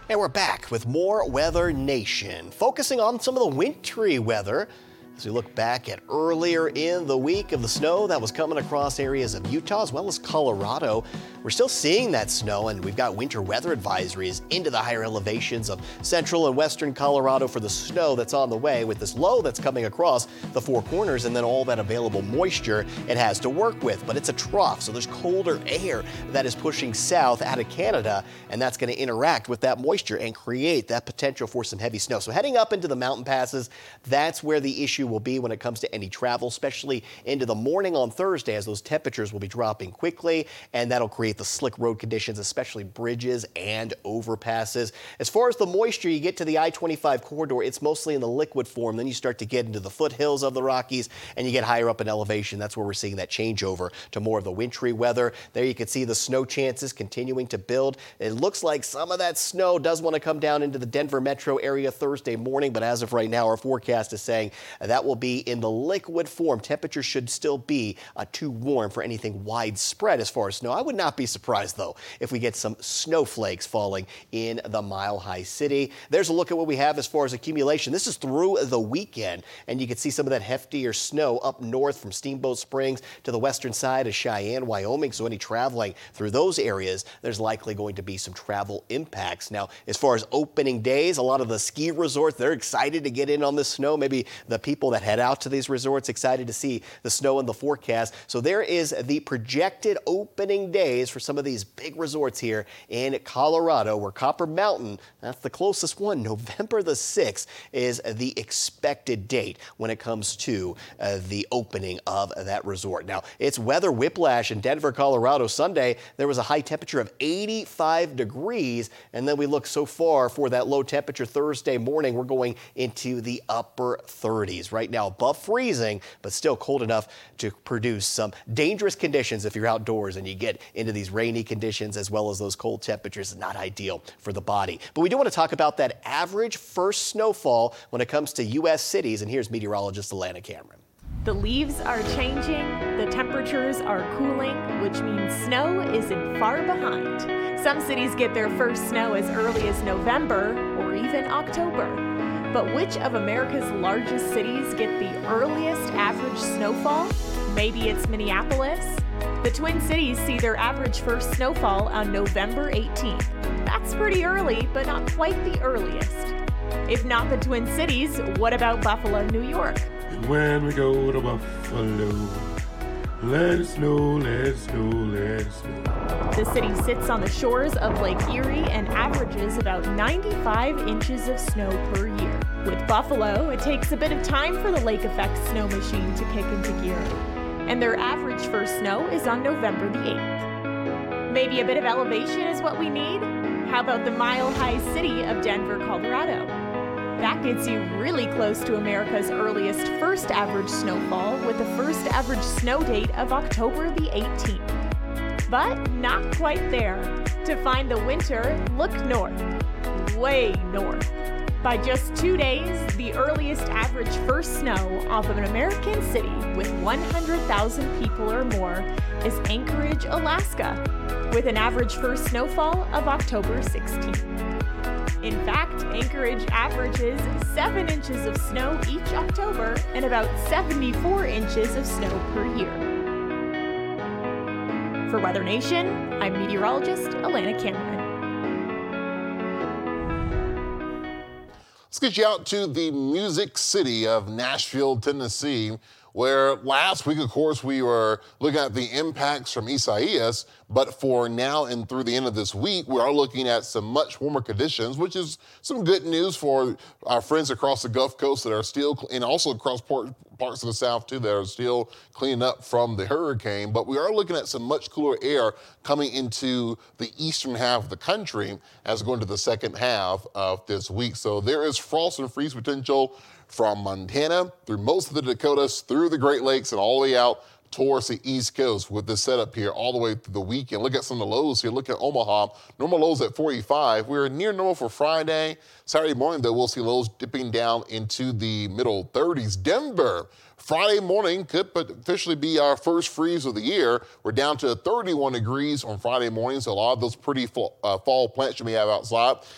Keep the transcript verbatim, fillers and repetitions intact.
And we're back with more Weather Nation, focusing on some of the wintry weather as we look back at earlier in the week of the snow that was coming across areas of Utah as well as Colorado. We're still seeing that snow, and we've got winter weather advisories into the higher elevations of central and western Colorado for the snow that's on the way, with this low that's coming across the Four Corners and then all that available moisture it has to work with. But it's a trough, so there's colder air that is pushing south out of Canada, and that's going to interact with that moisture and create that potential for some heavy snow. So heading up into the mountain passes, that's where the issue will be when it comes to any travel, especially into the morning on Thursday, as those temperatures will be dropping quickly, and that'll create the slick road conditions, especially bridges and overpasses. As far as the moisture, you get to the I twenty-five corridor, it's mostly in the liquid form. Then you start to get into the foothills of the Rockies and you get higher up in elevation. That's where we're seeing that changeover to more of the wintry weather. There you can see the snow chances continuing to build. It looks like some of that snow does want to come down into the Denver metro area Thursday morning, but as of right now, our forecast is saying that will be in the liquid form. Temperatures should still be uh, too warm for anything widespread as far as snow. I would not be surprised, though, if we get some snowflakes falling in the Mile High City. There's a look at what we have as far as accumulation. This is through the weekend, and you can see some of that heftier snow up north from Steamboat Springs to the western side of Cheyenne, Wyoming. So any traveling through those areas, there's likely going to be some travel impacts. Now, as far as opening days, a lot of the ski resorts, they're excited to get in on the snow. Maybe the people that head out to these resorts excited to see the snow in the forecast. So there is the projected opening days for some of these big resorts here in Colorado, where Copper Mountain, that's the closest one, November the sixth is the expected date when it comes to uh, the opening of that resort. Now, it's weather whiplash in Denver, Colorado. Sunday, there was a high temperature of eighty-five degrees, and then we look so far for that low temperature Thursday morning, we're going into the upper thirties. Right now, above freezing, but still cold enough to produce some dangerous conditions if you're outdoors and you get into these rainy conditions as well as those cold temperatures. Not ideal for the body. But we do want to talk about that average first snowfall when it comes to U S cities, and here's meteorologist Alana Cameron. The leaves are changing, the temperatures are cooling, which means snow isn't far behind. Some cities get their first snow as early as November or even October. But which of America's largest cities get the earliest average snowfall? Maybe it's Minneapolis? The Twin Cities see their average first snowfall on November eighteenth. That's pretty early, but not quite the earliest. If not the Twin Cities, what about Buffalo, New York? And when we go to Buffalo, let it snow, let it snow, let it snow. The city sits on the shores of Lake Erie and averages about ninety-five inches of snow per year. With Buffalo, it takes a bit of time for the lake effect snow machine to kick into gear. And their average first snow is on November the eighth. Maybe a bit of elevation is what we need? How about the Mile High City of Denver, Colorado? That gets you really close to America's earliest first average snowfall, with the first average snow date of October the eighteenth. But not quite there. To find the winter, look north, way north. By just two days, the earliest average first snow off of an American city with one hundred thousand people or more is Anchorage, Alaska, with an average first snowfall of October sixteenth. In fact, Anchorage averages seven inches of snow each October and about seventy-four inches of snow per year. For Weather Nation, I'm meteorologist Alana Cameron. Let's get you out to the music city of Nashville, Tennessee, where last week, of course, we were looking at the impacts from Isaias, but for now and through the end of this week, we are looking at some much warmer conditions, which is some good news for our friends across the Gulf Coast that are still, and also across parts of the South too, that are still cleaning up from the hurricane. But we are looking at some much cooler air coming into the eastern half of the country as we go into the second half of this week. So there is frost and freeze potential from Montana through most of the Dakotas, through the Great Lakes, and all the way out towards the East Coast with this setup here all the way through the weekend. Look at some of the lows here. Look at Omaha. Normal lows at forty-five. We're near normal for Friday. Saturday morning, though, we'll see lows dipping down into the middle thirties. Denver, Friday morning could officially be our first freeze of the year. We're down to thirty-one degrees on Friday morning, so a lot of those pretty fall, uh, fall plants you may have outside.